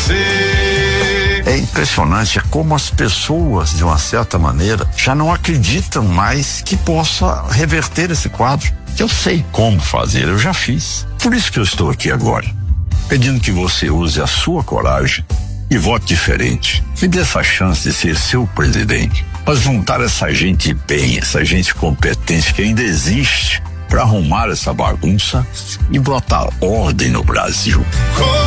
você. É impressionante como as pessoas, de uma certa maneira, já não acreditam mais que possa reverter esse quadro. Eu sei como fazer, eu já fiz. Por isso que eu estou aqui agora, pedindo que você use a sua coragem e vote diferente. Me dê essa chance de ser seu presidente, para juntar essa gente bem, essa gente competente que ainda existe, para arrumar essa bagunça e botar ordem no Brasil.